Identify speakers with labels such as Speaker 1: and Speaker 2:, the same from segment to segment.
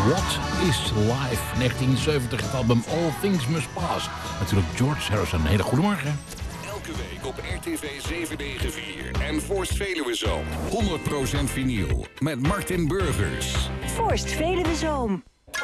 Speaker 1: What is Life? 1970, het album All Things Must Pass. Natuurlijk George Harrison. Een hele goede morgen.
Speaker 2: Elke week op RTV 794 en Forst Veluwezoom. 100% vinyl met Martin Burgers.
Speaker 3: Forst Veluwezoom.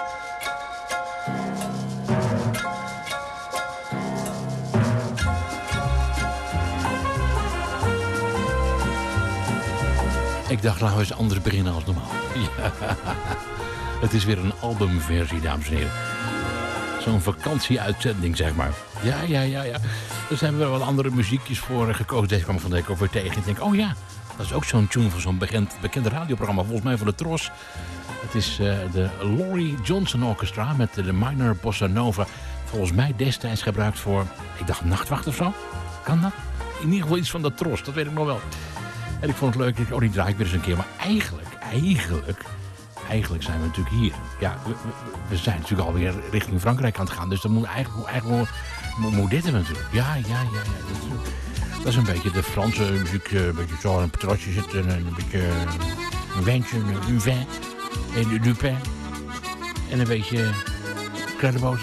Speaker 1: Ik dacht, laten we eens anders beginnen als normaal. Ja. Het is weer een albumversie, dames en heren. Zo'n vakantieuitzending, zeg maar. Ja. Dus hebben we wel wat andere muziekjes voor gekozen. Deze kwam ik van de week ook weer tegen. Ik denk, oh ja, dat is ook zo'n tune van zo'n bekend radioprogramma. Volgens mij van de Tros. Het is de Laurie Johnson Orchestra met de Minor Bossa Nova. Volgens mij destijds gebruikt voor, ik dacht, Nachtwacht of zo. Kan dat? In ieder geval iets van de Tros, dat weet ik nog wel. En ik vond het leuk. Die draai ik weer eens een keer. Maar eigenlijk zijn we natuurlijk hier. Ja, we zijn natuurlijk alweer richting Frankrijk aan het gaan. Dus dan moet eigenlijk moet dit hebben natuurlijk. Ja. Dat is een beetje de Franse muziek. Een beetje zo aan een terrasje zitten. Een beetje een wijntje, een vin. En du pain. En een beetje krentenboter.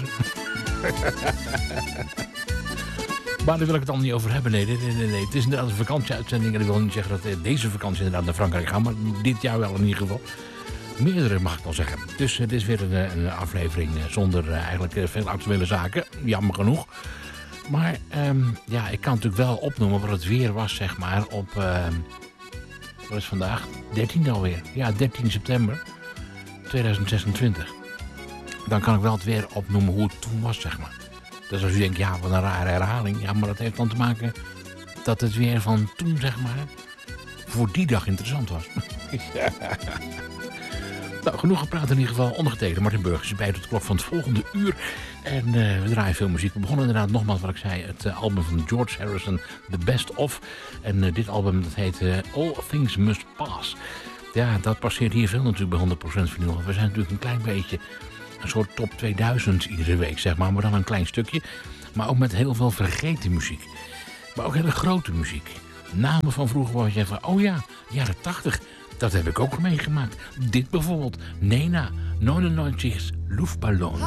Speaker 1: Maar daar wil ik het allemaal niet over hebben. Nee. Het is inderdaad een vakantieuitzending. En ik wil niet zeggen dat deze vakantie inderdaad naar Frankrijk gaat. Maar dit jaar wel in ieder geval. Meerdere mag ik wel zeggen. Dus dit is weer een aflevering zonder eigenlijk veel actuele zaken. Jammer genoeg. Maar ik kan natuurlijk wel opnoemen wat het weer was, zeg maar, op... wat is vandaag? 13e alweer. Ja, 13 september 2026. Dan kan ik wel het weer opnoemen hoe het toen was, zeg maar. Dus als u denkt, ja, wat een rare herhaling. Ja, maar dat heeft dan te maken dat het weer van toen, zeg maar, voor die dag interessant was. Ja. Nou, genoeg gepraat in ieder geval. Ondergetekend Martin Burgers is bij tot de klok van het volgende uur. En we draaien veel muziek. We begonnen inderdaad nogmaals wat ik zei. Het album van George Harrison, The Best Of. En dit album dat heet All Things Must Pass. Ja, dat passeert hier veel natuurlijk bij 100% vinyl. We zijn natuurlijk een klein beetje een soort top 2000 iedere week, zeg maar. Maar dan een klein stukje. Maar ook met heel veel vergeten muziek. Maar ook hele grote muziek. Namen van vroeger waar je van, oh ja, jaren 80. Dat heb ik ook meegemaakt. Dit bijvoorbeeld. Nena, 99 Luftballon.